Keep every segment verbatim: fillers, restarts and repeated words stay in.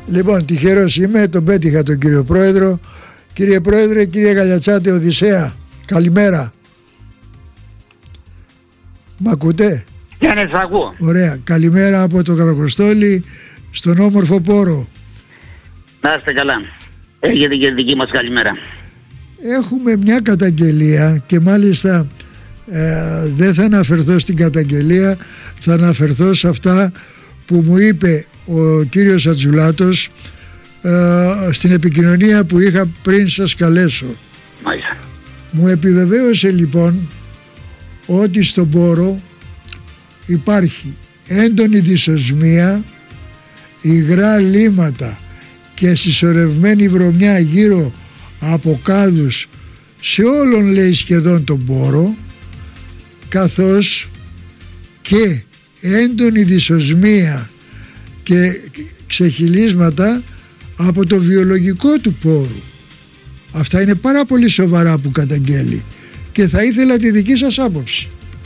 Λοιπόν, τυχερός είμαι, τον πέτυχα τον κύριο Πρόεδρο. Κύριε Πρόεδρε, κύριε Γαλιατσάτε Οδυσσέα, καλημέρα. Μ' ακούτε? Ναι, ναι, σας ακούω. Ωραία, καλημέρα από το Καρακοστόλι στον όμορφο Πόρο. Να είστε καλά. Έχετε και δική μας καλημέρα. Έχουμε μια καταγγελία και μάλιστα ε, δεν θα αναφερθώ στην καταγγελία, θα αναφερθώ σε αυτά που μου είπε ο κύριος Ατζουλάτος ε, στην επικοινωνία που είχα πριν σας καλέσω. Μάλιστα. Μου επιβεβαίωσε λοιπόν ότι στον Πόρο υπάρχει έντονη δυσοσμία, υγρά λίματα και συσσωρευμένη βρωμιά γύρω από κάδους σε όλον, λέει, σχεδόν τον Πόρο, καθώς και έντονη δυσοσμία και ξεχυλίσματα από το βιολογικό του Πόρου. Αυτά είναι πάρα πολύ σοβαρά που καταγγέλει και θα ήθελα τη δική σας άποψη.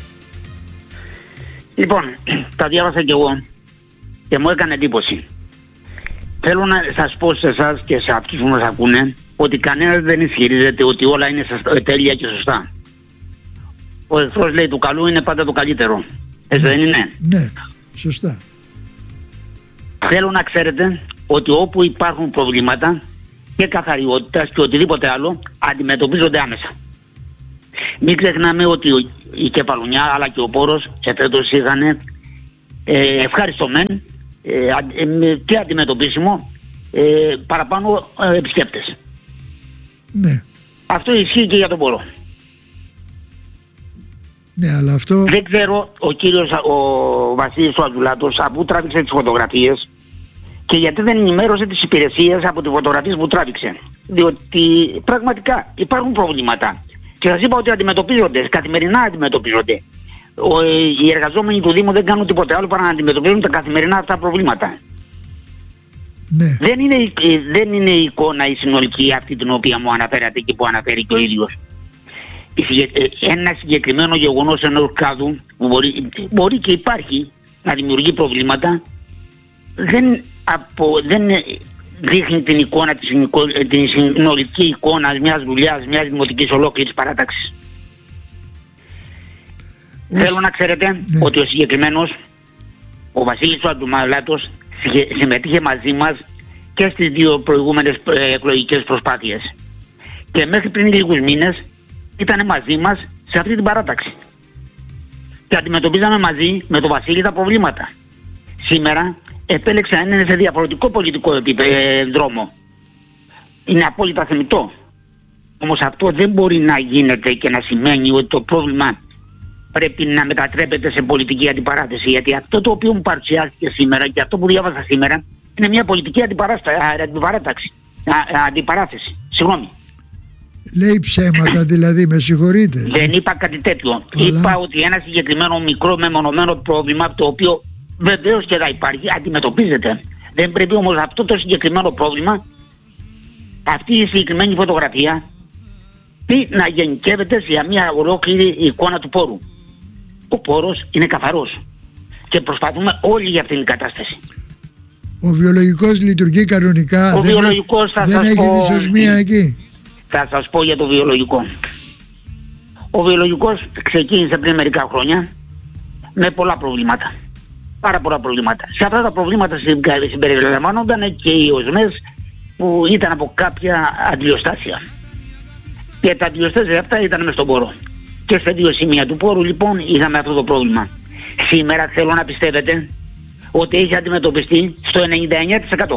Λοιπόν, τα διάβασα κι εγώ και μου έκανε εντύπωση. Θέλω να σας πω σε εσάς και σε αυτούς που μας ακούνε ότι κανένας δεν ισχυρίζεται ότι όλα είναι τέλεια και σωστά. Ο εχθρός, λέει, του καλού είναι πάντα το καλύτερο. Έτσι δεν είναι? Ναι, σωστά. Θέλω να ξέρετε ότι όπου υπάρχουν προβλήματα και καθαριότητας και οτιδήποτε άλλο αντιμετωπίζονται άμεσα. Μην ξεχνάμε ότι η Κεφαλουνιά αλλά και ο Πόρος εφέτος είχαν ε, ευχάριστο μεν ε, και αντιμετωπίσιμο ε, παραπάνω ε, επισκέπτες. Ναι. Αυτό ισχύει και για τον Πόρο. Ναι, αλλά αυτό... Δεν ξέρω ο κύριος ο Βασίλης ο Ατζουλάτος από πού τράβηξε τις φωτογραφίες και γιατί δεν ενημέρωσε τις υπηρεσίες από τις φωτογραφίες που τράβηξε. Διότι πραγματικά υπάρχουν προβλήματα. Και σας είπα ότι αντιμετωπίζονται, καθημερινά αντιμετωπίζονται. Ο, οι εργαζόμενοι του Δήμου δεν κάνουν τίποτε άλλο παρά να αντιμετωπίζουν τα καθημερινά αυτά προβλήματα. Ναι. Δεν είναι, δεν είναι η εικόνα η συνολική αυτή την οποία μου αναφέρατε και που αναφέρει και ο ίδιος. Ένα συγκεκριμένο γεγονός ενός κάδου που μπορεί, μπορεί και υπάρχει να δημιουργεί προβλήματα δεν, απο, δεν δείχνει την εικόνα, την συνολική εικόνα μιας δουλειάς, μιας δημοτικής ολόκληρης παράταξης. Ως... Θέλω να ξέρετε ναι. ότι ο συγκεκριμένος, ο Βασίλης ο Ατζουλάτος, συμμετείχε μαζί μας και στις δύο προηγούμενες εκλογικές προσπάθειες. Και μέχρι πριν λίγους μήνες ήταν μαζί μας σε αυτή την παράταξη. Και αντιμετωπίζαμε μαζί με τον Βασίλη τα προβλήματα. Σήμερα επέλεξε να είναι σε διαφορετικό πολιτικό επίπεδο, δρόμο. Είναι απόλυτα θεμιτό. Όμως αυτό δεν μπορεί να γίνεται και να σημαίνει ότι το πρόβλημα πρέπει να μετατρέπεται σε πολιτική αντιπαράθεση. Γιατί αυτό το οποίο μου παρουσιάστηκε σήμερα και αυτό που διάβασα σήμερα είναι μια πολιτική αντιπαράταξη. Αντιπαράθεση. Συγγνώμη. Λέει ψέματα δηλαδή, με συγχωρείτε. Δεν είπα κάτι τέτοιο. Αλλά... Είπα ότι ένα συγκεκριμένο μικρό μεμονωμένο πρόβλημα, το οποίο βεβαίως και θα υπάρχει, αντιμετωπίζεται. Δεν πρέπει όμως αυτό το συγκεκριμένο πρόβλημα, αυτή η συγκεκριμένη φωτογραφία, τι να γενικεύεται σε μια ολόκληρη εικόνα του Πόρου. Ο Πόρος είναι καθαρός και προσπαθούμε όλοι για αυτήν την κατάσταση. Ο βιολογικός λειτουργεί κανονικά, ο δεν, βιολογικός, θα δεν σας έχει πω... δυσοσμία εκεί. Θα σας πω για το βιολογικό. Ο βιολογικός ξεκίνησε πριν μερικά χρόνια με πολλά προβλήματα. Πάρα πολλά προβλήματα. Σε αυτά τα προβλήματα συμπεριλαμβάνονταν και οι οσμές που ήταν από κάποια αντιλιοστάσια. Και τα αντιλιοστάσια αυτά ήταν μες στον Πόρο. Και στα δύο σημεία του Πόρου λοιπόν είχαμε αυτό το πρόβλημα. Σήμερα θέλω να πιστεύετε ότι έχει αντιμετωπιστεί στο ενενήντα εννέα τοις εκατό.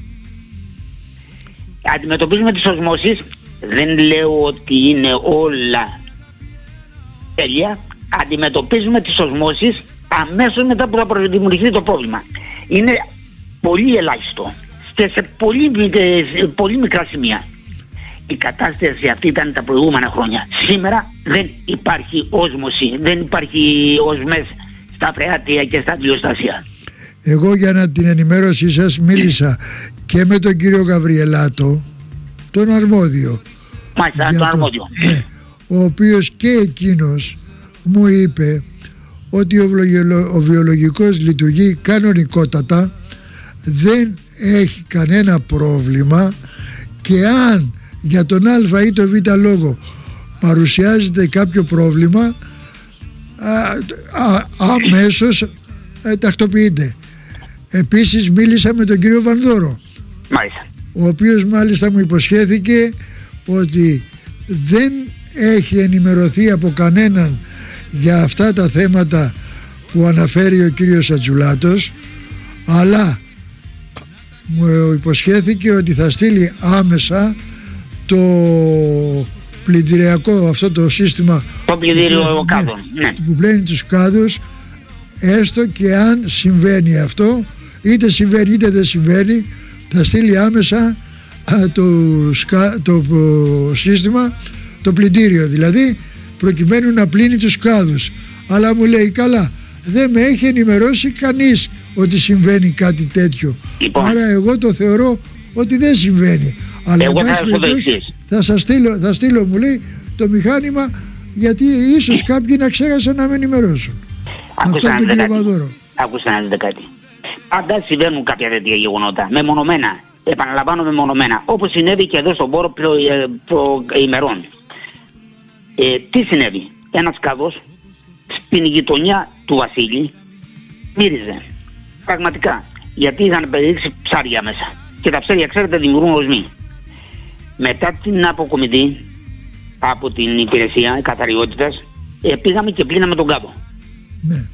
Αντιμετωπίζουμε τις οσμώσεις. Δεν λέω ότι είναι όλα τέλεια. Αντιμετωπίζουμε τις οσμώσεις αμέσως μετά που θα δημιουργηθεί το πρόβλημα. Είναι πολύ ελάχιστο και σε πολύ, σε πολύ μικρά σημεία. Η κατάσταση αυτή ήταν τα προηγούμενα χρόνια. Σήμερα δεν υπάρχει όσμωση, δεν υπάρχει οσμές στα φρεάτια και στα πλειοστάσια. Εγώ για να την ενημέρωσή σας μίλησα και με τον κύριο Γαβριελάτο, τον αρμόδιο. Μάλιστα, τον αρμόδιο. Ναι, ο οποίος και εκείνος μου είπε ότι ο, βιολογικός λειτουργεί κανονικότατα, δεν έχει κανένα πρόβλημα, και αν για τον α ή τον β λόγο παρουσιάζεται κάποιο πρόβλημα, α, α, αμέσως ε, τακτοποιείται. Επίσης μίλησα με τον κύριο Βανδόρο, Μάλιστα. ο οποίος μάλιστα μου υποσχέθηκε ότι δεν έχει ενημερωθεί από κανέναν για αυτά τα θέματα που αναφέρει ο κύριος Ατζουλάτος, αλλά μου υποσχέθηκε ότι θα στείλει άμεσα το πλυντηριακό, αυτό το σύστημα, το πλυντήριο κάδων, ναι, που πλένει τους κάδους, έστω και αν συμβαίνει αυτό, είτε συμβαίνει είτε δεν συμβαίνει, θα στείλει άμεσα το, το, το σύστημα, το πλυντήριο δηλαδή, προκειμένου να πλύνει τους κάδους. Αλλά μου λέει, καλά, δεν με έχει ενημερώσει κανείς ότι συμβαίνει κάτι τέτοιο. Λοιπόν, άρα εγώ το θεωρώ ότι δεν συμβαίνει. Αλλά εγώ θα, θα σας στείλω, θα στείλω, μου λέει, το μηχάνημα, γιατί ίσως κάποιοι να ξέχασαν να με ενημερώσουν. Αυτό είναι το κύριο Βαδόρο. Άκουσα να δείτε κάτι. Πάντα συμβαίνουν κάποια τέτοια γεγονότα, μεμονωμένα. Επαναλαμβάνω, μεμονωμένα. Όπως συνέβη και εδώ στον πόρο προ, ε, προ ημερών. Ε, τι συνέβη? Ένας κάδος στην γειτονιά του Βασίλη μύριζε. Πραγματικά. Γιατί είχαν περιείξει ψάρια μέσα. Και τα ψάρια, ξέρετε, δημιουργούν οσμή. Μετά την αποκομιδή από την υπηρεσία καθαριότητας, ε, πήγαμε και πλύναμε τον κάδο. Ναι.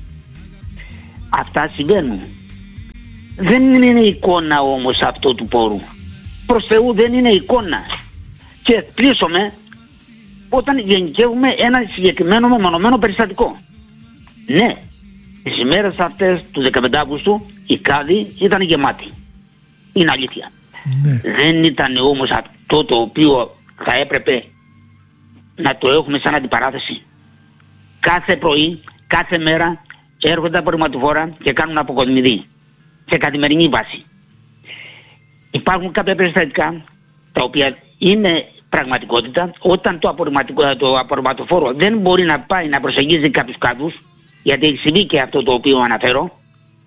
Αυτά συμβαίνουν. Δεν είναι εικόνα όμως αυτό του πόρου. Προς Θεού δεν είναι εικόνα. Και πλήσωμε όταν γενικεύουμε ένα συγκεκριμένο μεμονωμένο περιστατικό. Ναι, τις ημέρες αυτές του δεκαπέντε Αυγούστου η κάδη ήταν γεμάτη. Είναι αλήθεια. Ναι. Δεν ήταν όμως αυτό το οποίο θα έπρεπε να το έχουμε σαν αντιπαράθεση. Κάθε πρωί, κάθε μέρα έρχονται απορριμματοφόρα και κάνουν αποκομιδή σε καθημερινή βάση. Υπάρχουν κάποια περιστατικά τα οποία είναι πραγματικότητα, όταν το, το απορριμματοφόρο δεν μπορεί να πάει να προσεγγίζει κάποιους κάδους, γιατί έχει συμβεί και αυτό το οποίο αναφέρω,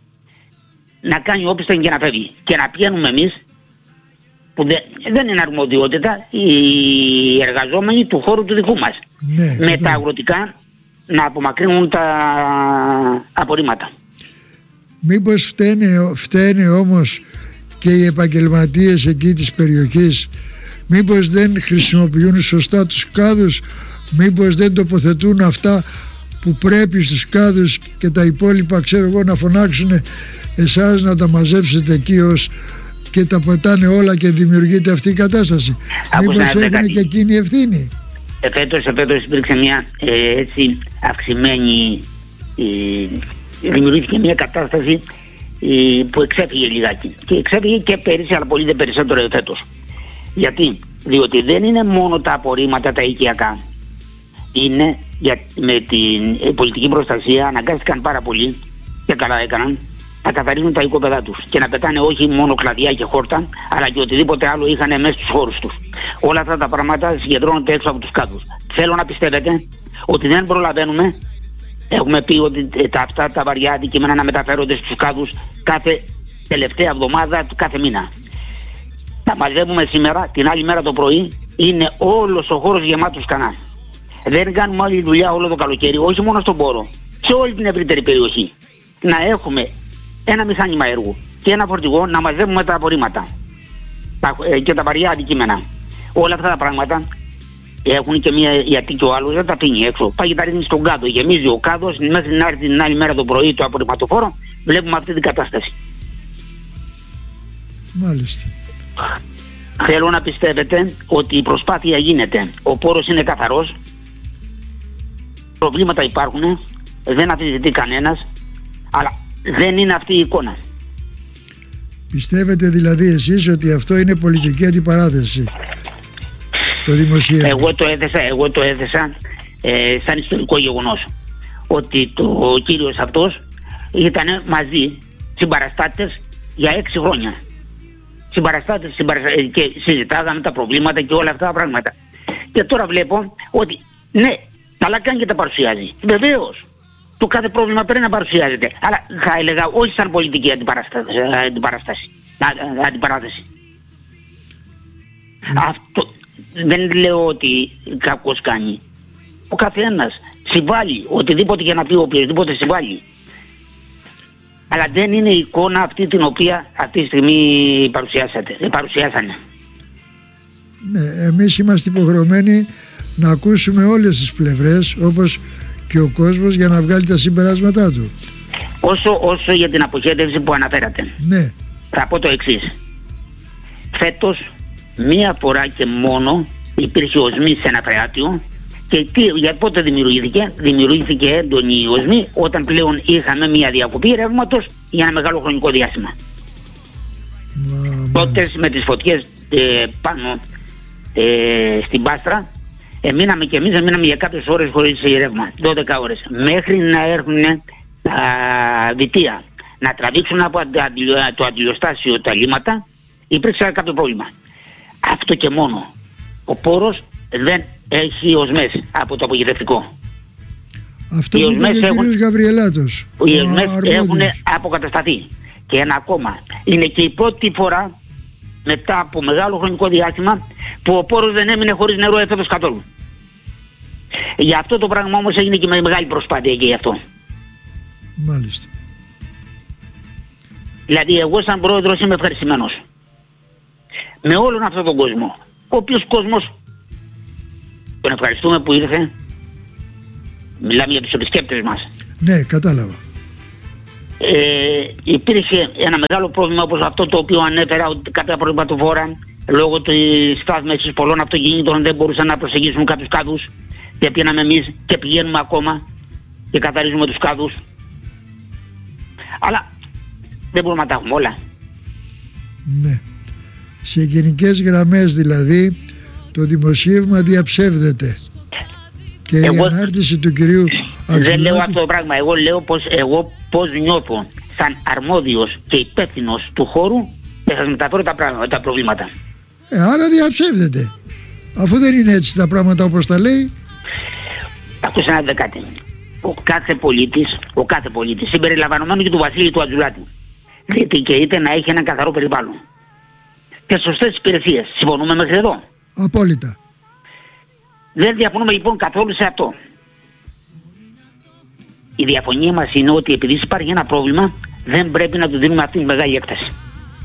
να κάνει όπισθεν και να φεύγει. Και να πιένουμε εμείς, που δεν, δεν είναι αρμοδιότητα, οι εργαζόμενοι του χώρου του δικού μας, ναι, με ναι. τα αγροτικά να απομακρύνουν τα απορρίμματα. Μήπως φταίνε, φταίνε όμως και οι επαγγελματίες εκεί της περιοχής? Μήπως δεν χρησιμοποιούν σωστά τους κάδους? Μήπως δεν τοποθετούν αυτά που πρέπει στους κάδους και τα υπόλοιπα, ξέρω εγώ, να φωνάξουν εσάς να τα μαζέψετε εκεί ως και τα πετάνε όλα και δημιουργείται αυτή η κατάσταση? Μήπως έχουν και εκείνη ευθύνη? Εφέτος, εφέτος υπήρξε μια ε, έτσι αυξημένη, ε, δημιουργήθηκε μια κατάσταση ε, που εξέφυγε λιγάκι. Και εξέφυγε και πέρυσι, αλλά πολύ δεν περισσότερο εφέτος. Γιατί? Διότι δεν είναι μόνο τα απορρίμματα τα οικιακά. Είναι για, με την πολιτική προστασία αναγκάστηκαν πάρα πολύ, και καλά έκαναν, να καθαρίζουν τα οικόπεδά τους και να πετάνε όχι μόνο κλαδιά και χόρτα, αλλά και οτιδήποτε άλλο είχαν μέσα στους χώρους τους. Όλα αυτά τα πράγματα συγκεντρώνονται έξω από τους κάδους. Θέλω να πιστεύετε ότι δεν προλαβαίνουμε. Έχουμε πει ότι τα, αυτά τα βαριά αντικείμενα να μεταφέρονται στους κάδους κάθε τελευταία εβδομάδα του κάθε μήνα. Τα μαζεύουμε σήμερα, την άλλη μέρα το πρωί είναι όλος ο χώρος γεμάτος κανά. Δεν κάνουμε άλλη δουλειά όλο το καλοκαίρι, όχι μόνο στον πόρο, σε όλη την ευρύτερη περιοχή. Να έχουμε ένα μηχάνημα έργου και ένα φορτηγό να μαζεύουμε τα απορρίμματα τα, ε, και τα βαριά αντικείμενα. Όλα αυτά τα πράγματα έχουν και μία, γιατί και ο άλλος δεν τα αφήνει έξω. Πάει και τα ρίχνει στον κάδο, γεμίζει ο κάδος, μέχρι να έρθει την άλλη μέρα το πρωί το απορριμματοφόρο, βλέπουμε αυτή την κατάσταση. Μάλιστα. Θέλω να πιστεύετε ότι η προσπάθεια γίνεται. Ο πόρος είναι καθαρός. Προβλήματα υπάρχουν. Δεν αμφισβητεί κανένας. Αλλά δεν είναι αυτή η εικόνα. Πιστεύετε δηλαδή εσείς ότι αυτό είναι πολιτική αντιπαράθεση, το δημοσίευμα? Εγώ το έθεσα, εγώ το έθεσα ε, σαν ιστορικό γεγονός. Ότι το, ο κύριος αυτός ήταν μαζί συμπαραστάτες για έξι χρόνια. Συμπαραστάτες συμπαραστα... και συζητάγαμε τα προβλήματα και όλα αυτά τα πράγματα. Και τώρα βλέπω ότι ναι, καλά κάνει και τα παρουσιάζει. Βεβαίως. το κάθε πρόβλημα πρέπει να παρουσιάζεται. Αλλά θα έλεγα όχι σαν πολιτική αντιπαράσταση. αντιπαράσταση, αντιπαράθεση. Mm. Αυτό δεν λέω ότι κακώς κάνει. Ο καθένας συμβάλλει, οτιδήποτε για να πει ο οποιοδήποτε συμβάλλει. Αλλά δεν είναι η εικόνα αυτή την οποία αυτή τη στιγμή παρουσιάσατε, παρουσιάσανε. Ναι, εμείς είμαστε υποχρεωμένοι να ακούσουμε όλες τις πλευρές, όπως και ο κόσμος, για να βγάλει τα συμπεράσματά του. Όσο, όσο για την αποχέτευση που αναφέρατε, ναι, θα πω το εξής. Φέτος μία φορά και μόνο υπήρχε οσμή σε ένα φρεάτιο. Και τι, για πότε δημιουργήθηκε? Δημιουργήθηκε έντονη οσμή όταν πλέον είχαμε μια διακοπή ρεύματος για ένα μεγάλο χρονικό διάστημα. Μα, τότε με τις φωτιές ε, πάνω ε, στην Πάστρα εμείναμε και εμείς, εμείναμε για κάποιες ώρες χωρίς ρεύμα, δώδεκα ώρες, μέχρι να έρθουν τα βιτία να τραβήξουν από το αντιλιοστάσιο τα λίματα. Υπήρξε κάποιο πρόβλημα. Αυτό και μόνο. Ο πόρος δεν έχει οσμές από το απογοητευτικό. Αυτό που είπε ο έχουν... κ. Γαβριελάτος. Οι οσμές έχουν αποκατασταθεί. Και ένα ακόμα. Είναι και η πρώτη φορά μετά από μεγάλο χρονικό διάστημα που ο πόρος δεν έμεινε χωρίς νερό εφέτος καθόλου. Για αυτό το πράγμα όμως έγινε και με μεγάλη προσπάθεια και γι' αυτό. Μάλιστα. Δηλαδή εγώ σαν πρόεδρος είμαι ευχαριστημένος με όλον αυτόν τον κόσμο, ο οποίος κόσμος τον ευχαριστούμε που ήρθε. Μιλάμε για τους επισκέπτες μας. Ναι, κατάλαβα. Ε, υπήρχε ένα μεγάλο πρόβλημα όπως αυτό το οποίο ανέφερα, ότι κάποια προβληματοφόρα λόγω της στάθμευσης πολλών αυτοκινήτων δεν μπορούσαν να προσεγγίσουν κάποιους κάδους και πήγαμε εμείς και πηγαίνουμε ακόμα και καθαρίζουμε τους κάδους. Αλλά δεν μπορούμε να τα έχουμε όλα. Ναι. Σε γενικές γραμμές δηλαδή το δημοσίευμα διαψεύδεται. Και εγώ, η ανάρτηση του κυρίου Ατζουλάκη... Δεν λέω αυτό το πράγμα. Εγώ λέω πως εγώ πώς νιώθω σαν αρμόδιος και υπεύθυνος του χώρου και θα σας μεταφέρω τα, πράγματα, τα προβλήματα. Ε, άρα διαψεύδεται. Αφού δεν είναι έτσι τα πράγματα όπως τα λέει. Ακούστε να δείτε κάτι. Ο κάθε πολίτης, ο κάθε πολίτης, συμπεριλαμβανομένου και του Βασίλη του Ατζουλάκη, διεκδικείται να έχει ένα καθαρό περιβάλλον και σωστές υπηρεσίες. Συμφωνούμε μέχρι εδώ? Απόλυτα. Δεν διαφωνούμε λοιπόν καθόλου σε αυτό. Η διαφωνία μας είναι ότι επειδή υπάρχει ένα πρόβλημα δεν πρέπει να του δίνουμε αυτή τη μεγάλη έκταση.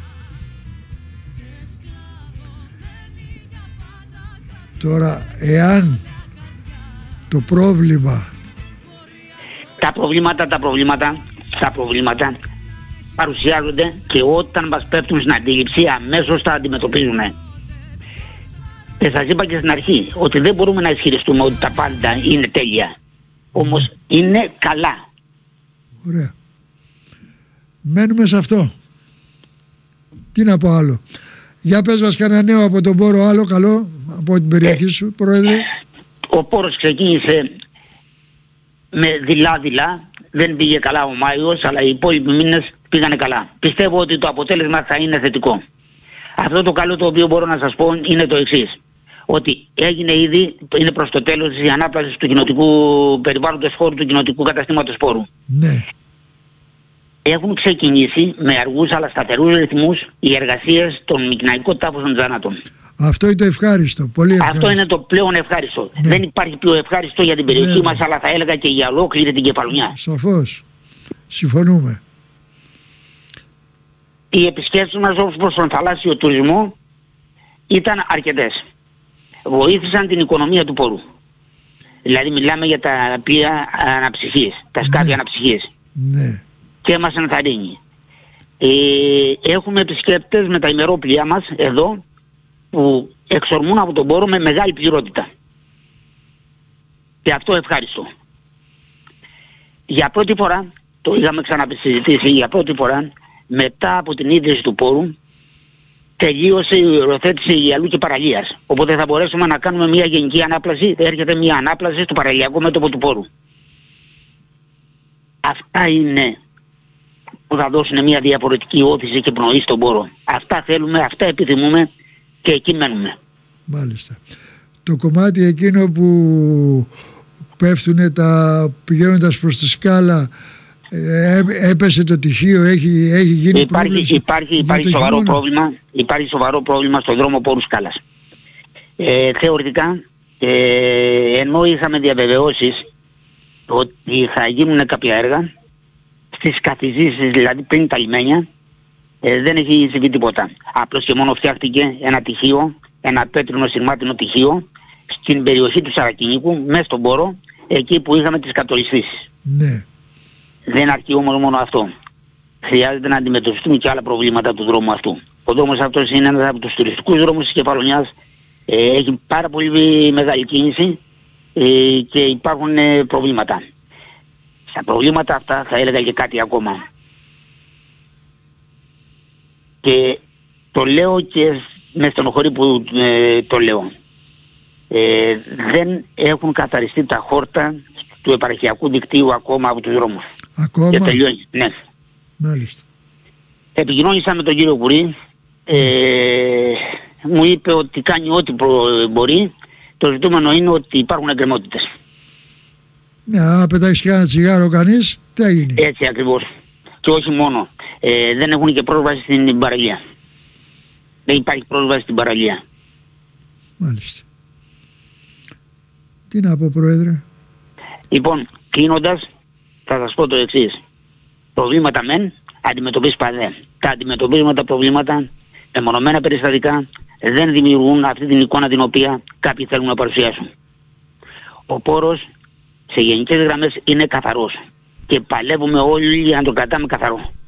Τώρα εάν το πρόβλημα... Τα προβλήματα, τα προβλήματα, τα προβλήματα παρουσιάζονται και όταν μας πέφτουν στην αντίληψη αμέσως τα αντιμετωπίζουμε. Και σας είπα και στην αρχή ότι δεν μπορούμε να ισχυριστούμε ότι τα πάντα είναι τέλεια. Όμως είναι καλά. Ωραία. Μένουμε σε αυτό. Τι να πω άλλο. Για πες μας κανένα νέο από τον Πόρο, άλλο καλό από την περιοχή ε, σου, Πρόεδρε. Ο Πόρος ξεκίνησε με δειλά-δειλά. Δεν πήγε καλά ο Μάιος, αλλά οι υπόλοιποι μήνες πήγανε καλά. Πιστεύω ότι το αποτέλεσμα θα είναι θετικό. Αυτό το καλό το οποίο μπορώ να σας πω είναι το εξής. Ότι έγινε ήδη, είναι προς το τέλος της ανάπλασης του κοινοτικού περιβάλλοντος χώρου του κοινοτικού καταστήματος Πόρου. Ναι. Έχουν ξεκινήσει με αργούς αλλά σταθερούς ρυθμούς οι εργασίες των μικυναϊκών τάφων των Τζανάτων. Αυτό είναι το ευχάριστο, πολύ ευχάριστο. Αυτό είναι το πλέον ευχάριστο. Ναι. Δεν υπάρχει πιο ευχάριστο για την περιοχή ναι, μας, αλλά θα έλεγα και για ολόκληρη την Κεφαλονιά. Σαφώς. Συμφωνούμε. Οι επισκέψεις μας όπως προς τον θαλάσσιο τουρισμό ήταν αρκετές. Βοήθησαν την οικονομία του Πόρου. Δηλαδή μιλάμε για τα πλοία αναψυχής, τα σκάφη ναι. αναψυχής. Ναι. Και μας ενθαρρύνει. Ε, έχουμε επισκέπτες με τα ημερόπλοια μας εδώ που εξορμούν από τον Πόρο με μεγάλη πληρότητα. Και αυτό ευχάριστο. Για πρώτη φορά, το είχαμε ξανασυζητήσει, για πρώτη φορά μετά από την ίδρυση του Πόρου τελείωσε η οριοθέτηση Ιαλού και Παραλίας. Οπότε θα μπορέσουμε να κάνουμε μια γενική ανάπλαση, έρχεται μια ανάπλαση στο παραλιακό μέτωπο του Πόρου. Αυτά είναι που θα δώσουν μια διαφορετική όθηση και πνοή στον Πόρο. Αυτά θέλουμε, αυτά επιθυμούμε και εκεί μένουμε. Μάλιστα. Το κομμάτι εκείνο που πέφτουν τα, πηγαίνοντας προς τη σκάλα, ε, έπεσε το τυχείο, έχει, έχει γίνει υπάρχει, πρόβλημα. Υπάρχει, υπάρχει, σοβαρό πρόβλημα, υπάρχει σοβαρό πρόβλημα στον δρόμο Πόρου Σκάλας. Ε, θεωρητικά, ε, ενώ είχαμε διαβεβαιώσεις ότι θα γίνουν κάποια έργα, στις καθιζήσεις, δηλαδή πριν τα λιμένια, ε, δεν έχει συμβεί τίποτα. Απλώς και μόνο φτιάχτηκε ένα τυχείο, ένα πέτρινο σειρμάτινο τυχείο, στην περιοχή του Σαρακινίκου, μέσα στον Πόρο, εκεί που είχαμε τις κατολιστήσεις. Ναι. Δεν αρκεί όμως μόνο αυτό. Χρειάζεται να αντιμετωπιστούν και άλλα προβλήματα του δρόμου αυτού. Ο δρόμος αυτός είναι ένας από τους τουριστικούς δρόμους της Κεφαλονιάς. Ε, έχει πάρα πολύ μεγάλη κίνηση ε, και υπάρχουν ε, προβλήματα. Στα προβλήματα αυτά θα έλεγα και κάτι ακόμα. Και το λέω και με στενοχωρεί που ε, το λέω. Ε, δεν έχουν καθαριστεί τα χόρτα του επαρχιακού δικτύου ακόμα από τους δρόμους. Ακόμα. Και τελειώνει. Ναι. Μάλιστα. Επικοινώνησα με τον κύριο Κουρί. Ε, μου είπε ότι κάνει ό,τι μπορεί. Το ζητούμενο είναι ότι υπάρχουν εκκρεμότητες. Ναι, άμα πετάξεις και ένα τσιγάρο κανείς, τι θα γίνει? Έτσι ακριβώς. Και όχι μόνο. Ε, δεν έχουν και πρόσβαση στην παραλία. Δεν υπάρχει πρόσβαση στην παραλία. Μάλιστα. Τι να πω, Πρόεδρε? Λοιπόν, κλείνοντας, θα σας πω το εξής. Προβλήματα μεν, αντιμετωπίσεις παδέ. Τα αντιμετωπίζουμε τα προβλήματα, μεμονωμένα περιστατικά, δεν δημιουργούν αυτή την εικόνα την οποία κάποιοι θέλουν να παρουσιάσουν. Ο Πόρος, σε γενικές γραμμές, είναι καθαρός. Και παλεύουμε όλοι για να το κρατάμε καθαρό.